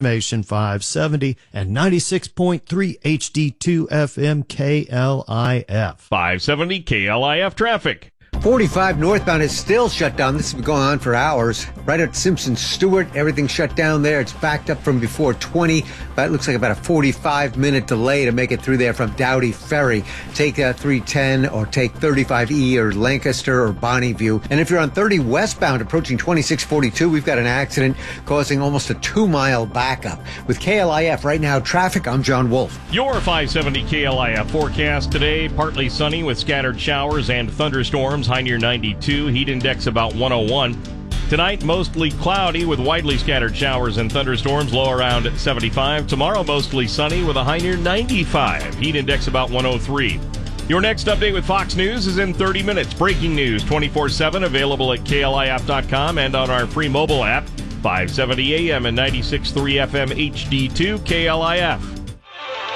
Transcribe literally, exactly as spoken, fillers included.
Information five seventy and ninety-six point three H D two F M K L I F. five seventy K L I F traffic. forty-five northbound is still shut down. This has been going on for hours. Right at Simpson Stewart, everything's shut down there. It's backed up from before twenty, but it looks like about a forty-five minute delay to make it through there from Dowdy Ferry. Take uh, three ten or take thirty-five E or Lancaster or Bonneview. And if you're on thirty westbound approaching twenty-six forty-two, we've got an accident causing almost a two mile backup. With K L I F right now traffic, I'm John Wolf. Your five seventy K L I F forecast today, partly sunny with scattered showers and thunderstorms. High near ninety-two, heat index about one oh one. Tonight, mostly cloudy with widely scattered showers and thunderstorms, low around seventy-five. Tomorrow, mostly sunny with a high near ninety-five, heat index about one oh three. Your next update with Fox News is in thirty minutes. Breaking news twenty-four seven, available at K L I F dot com and on our free mobile app. five seventy A M and ninety-six point three F M H D two K L I F.